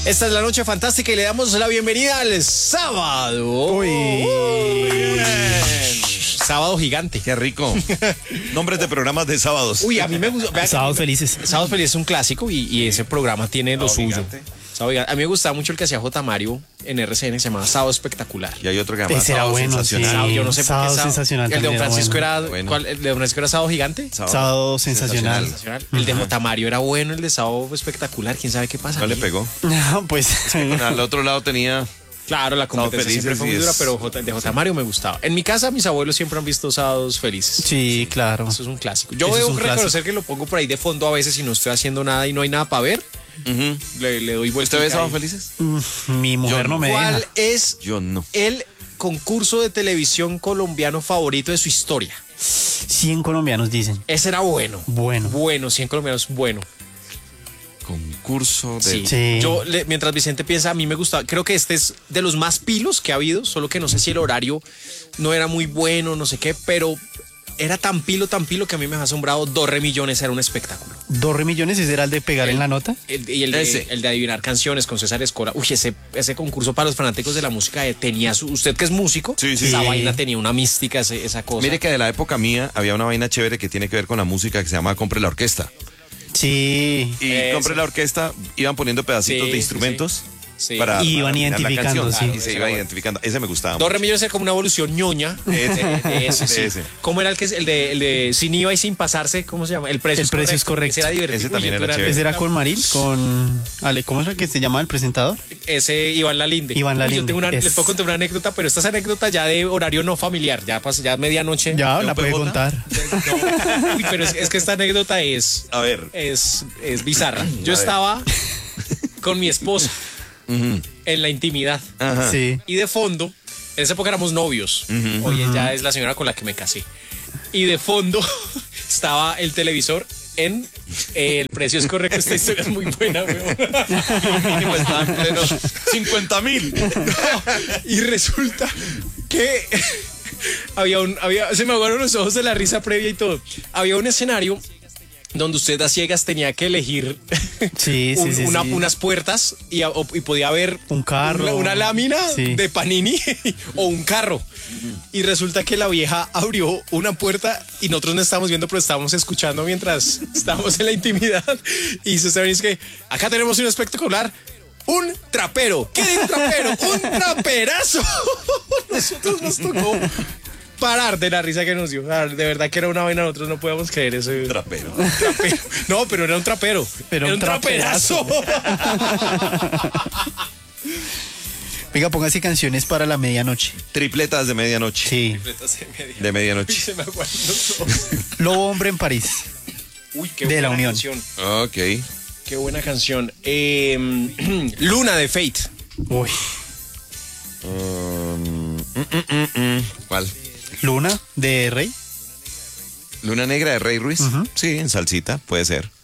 Esta es la noche fantástica y le damos la bienvenida al sábado. Bien. Sábado gigante. Qué rico. Nombres de programas de sábados. Uy, a mí me gusta. Sábados Felices. Sábados Felices es un clásico y ese programa tiene lo suyo. Gigante. A mí me gustaba mucho el que hacía J. Mario en RCN, que se llamaba Sábado Espectacular. Y hay otro que se llama Ese era Sábado bueno, Sensacional. sí. Yo no sé por Sábado qué Sensacional El de Don también era Francisco bueno. era. Bueno. ¿Cuál? ¿El de Don Francisco era Sábado Gigante? Sábado Sensacional. Sensacional. El de J. Mario era bueno, el de Sábado Espectacular. ¿Quién sabe qué pasa? No le pegó. No, pues. Al otro lado tenía... Claro, la competencia Felices siempre fue muy sí dura, es- pero el de J. Mario me gustaba. En mi casa, mis abuelos siempre han visto Sábados Felices. Sí, claro. Eso es un clásico. Yo Eso es debo un reconocer clásico. que lo pongo por ahí de fondo a veces si no estoy haciendo nada y no hay nada para ver. Le doy vuelta. ¿Usted ve Sábados Felices? Mi mujer Yo no me deja. ¿Cuál es Yo no. el concurso de televisión colombiano favorito de su historia? 100 colombianos dicen. Ese era bueno. Bueno. Bueno, 100 colombianos, bueno. Concurso de... Sí. Sí. Mientras Vicente piensa, a mí me gustaba. Creo que este es de los más pilos que ha habido, solo que no sé si el horario no era muy bueno, no sé qué, pero era tan pilo que a mí me ha asombrado. 2 millones era un espectáculo. 2 millones, ¿ese era el de pegar en la nota? Y el de adivinar canciones con César Escola. Uy, ese concurso para los fanáticos de la música tenía usted que es músico, Sí, sí. esa Sí. vaina tenía una mística, esa cosa. Mire que de la época mía había una vaina chévere que tiene que ver con la música que se llama Compre la Orquesta. Sí. Y Eso. Compre la Orquesta iban poniendo pedacitos Sí, de instrumentos sí. para Y iban adivinar la identificando, canción. sí. Y se Ese iba era identificando. Ese me gustaba. 2 millones era como una evolución ñoña. Ese, sí. Ese. ¿Cómo era el de sin IVA y sin pasarse? ¿Cómo se llama? El precio, El precio es correcto. Ese era divertido. Ese también Uy, era chévere. Ese era con Maril, con... Ale, ¿cómo es el que se llama el presentador? Ese Iván Lalinde. Iván Uy, Lalinde, Yo tengo es- les puedo contar una anécdota, pero esta es anécdota ya de horario no familiar. Ya medianoche. Ya, ¿De la un puede PJ? contar. No. Uy, pero es que esta anécdota es A ver. bizarra. Yo ver. estaba con mi esposa en la intimidad. Ajá. Sí. Y de fondo, en esa época éramos novios. Hoy ella es la señora con la que me casé. Y de fondo estaba el televisor en El precio es correcto. Esta historia es muy buena, weón. Pues estaba en pleno 50,000. Y resulta que se me aguaron los ojos de la risa previa y todo. Había un escenario donde usted a ciegas tenía que elegir Sí, sí, sí, sí. unas puertas y podía haber Un carro. una lámina Sí. de Panini o un carro. Y resulta que la vieja abrió una puerta y nosotros no estábamos viendo, pero estábamos escuchando mientras estábamos en la intimidad. Y se dice que acá tenemos un espectacular. Un trapero. ¿Qué es un trapero? ¡Un traperazo! Nosotros nos tocó parar de la risa que nos dio. De verdad que era una vaina, nosotros no podíamos creer eso. Trapero. Trapero. No, pero era un trapero. Pero era un traperazo. Oiga, póngase canciones para la medianoche. Tripletas de medianoche. Sí. De medianoche. Se me aguantan los ojos. Lobo Hombre en París. Uy, qué De buena la Unión. canción. Ok. Qué buena canción. Luna de Fate. Uy. ¿Cuál? Luna de Rey. Luna Negra de Rey Ruiz. Sí, en salsita, puede ser.